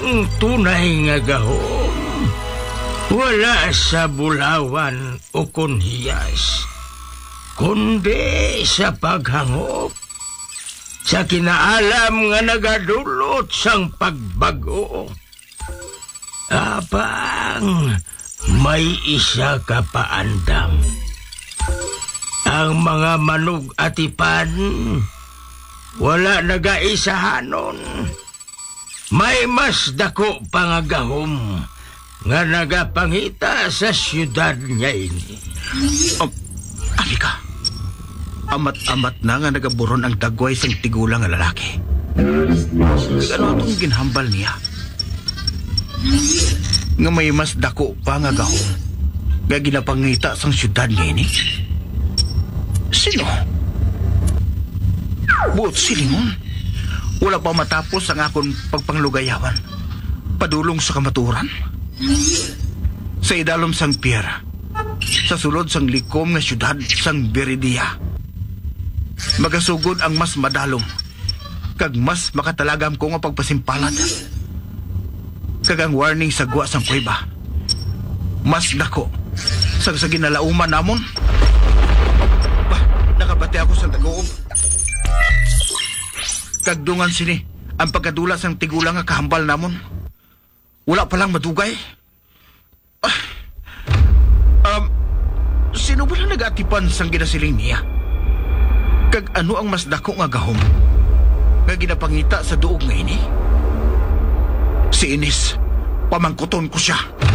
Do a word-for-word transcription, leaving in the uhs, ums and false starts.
ang tunay nga gahom. Wala sa bulawan o kunhiyas, kundi sa paghangop, sa kinaalam nga nagadulot sang pagbago. Apang may isa ka paandam. Ang mga manug atipan, wala nagaisahanon. May mas dako pangagahom nga nagapangita sa syudad niya ini. Um, Amika, amat-amat na nga nagaburon ang dagway sang tigulang nga lalaki. Ano itong ginhambal niya? Nga may mas dako pa nga gahom nga ginapangita sang syudad niya ini? Sino? Buot silingon. Wala pa matapos ang akong pagpanglugayawan. Padulong sa kamaturan. Sa idalom sang Piera, sa sulod sang likom nga syudad sang Beridia, magasugod ang mas madalom kag mas makatalagam ko nga pagpasimpalad. Kag ang warning sa guwa sang kuweba, mas dako sang sa ginalauman namon. Bah, nakabati ako sa dagoom. Kag dungan sini ang pagkadula sang tigulang nga kahambal namon. Wala palang madugay. Ah, um, sino ba lang nag-atipan sang ginasiling niya? Kag ano ang mas dako nga gahom nga ginapangita sa duog nga ini? Si Ines, pamangkuton ko siya.